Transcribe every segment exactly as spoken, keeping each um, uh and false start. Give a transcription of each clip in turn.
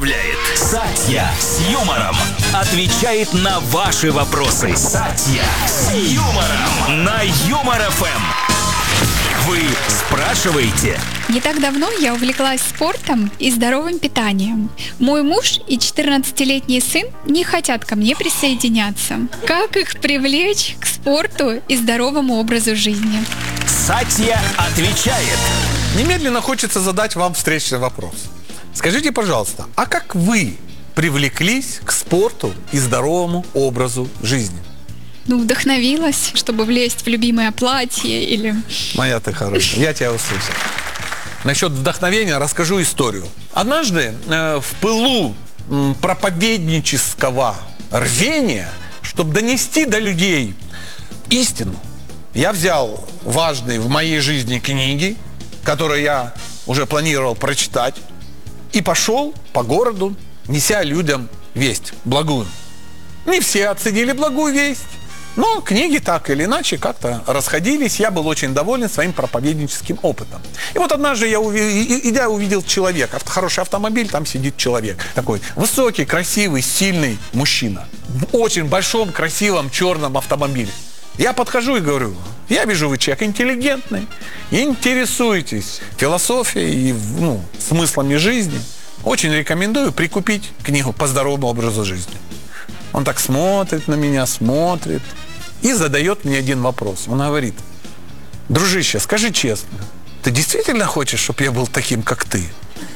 представляет Сатья с юмором. Отвечает на ваши вопросы. Сатья с юмором на Юмор эф эм. Вы спрашиваете? Не так давно я увлеклась спортом и здоровым питанием. Мой муж и четырнадцатилетний сын не хотят ко мне присоединяться. Как их привлечь к спорту и здоровому образу жизни? Сатья отвечает. Немедленно хочется задать вам встречный вопрос. Скажите, пожалуйста, а как вы привлеклись к спорту и здоровому образу жизни? Ну, вдохновилась, чтобы влезть в любимое платье или... Моя ты хорошая, я тебя услышал. Насчет вдохновения расскажу историю. Однажды э, в пылу э, проповеднического рвения, чтобы донести до людей истину, я взял важные в моей жизни книги, которые я уже планировал прочитать, и пошел по городу, неся людям весть благую. Не все оценили благую весть, но книги так или иначе как-то расходились. Я был очень доволен своим проповедническим опытом. И вот однажды я, идя, увидел человека. Хороший автомобиль, там сидит человек. Такой высокий, красивый, сильный мужчина. В очень большом, красивом, черном автомобиле. Я подхожу и говорю: я вижу, вы человек интеллигентный, интересуетесь философией и ну, смыслами жизни. Очень рекомендую прикупить книгу по здоровому образу жизни. Он так смотрит на меня, смотрит и задает мне один вопрос. Он говорит: дружище, скажи честно, ты действительно хочешь, чтобы я был таким, как ты?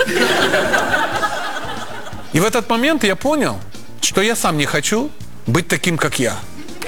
И в этот момент я понял, что я сам не хочу быть таким, как я.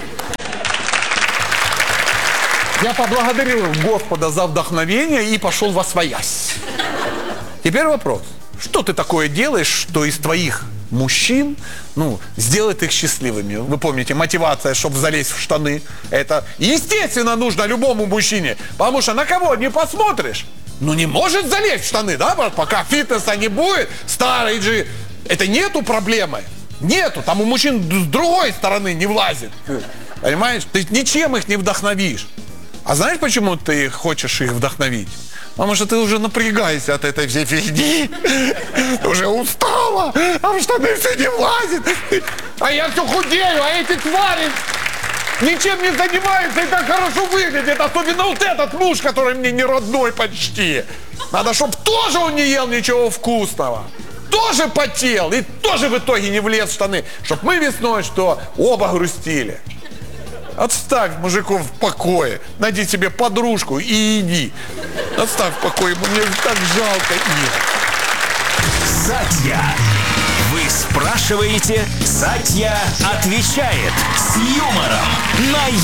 Я поблагодарил Господа за вдохновение и пошел восвоясь. Теперь вопрос. Что ты такое делаешь, что из твоих мужчин, ну, сделает их счастливыми? Вы помните, мотивация, чтобы залезть в штаны, это, естественно, нужно любому мужчине, потому что на кого не посмотришь, ну, не может залезть в штаны, да, пока фитнеса не будет, старый же, это нету проблемы, нету, там у мужчин с другой стороны не влазит, понимаешь, ты ничем их не вдохновишь. А знаешь, почему ты хочешь их вдохновить? Потому что ты уже напрягаешься от этой всей фигни. Ты уже устала, а в штаны все не влазит. А я все худею, а эти твари ничем не занимаются и так хорошо выглядят. Особенно вот этот муж, который мне не родной почти. Надо, чтобы тоже он не ел ничего вкусного. Тоже потел и тоже в итоге не влез в штаны. Чтоб мы весной что, оба грустили. Отставь мужиков в покое. Найди себе подружку и иди. Отставь в покое, мне так жалко их. Сатья. Вы спрашиваете, Сатья отвечает с юмором на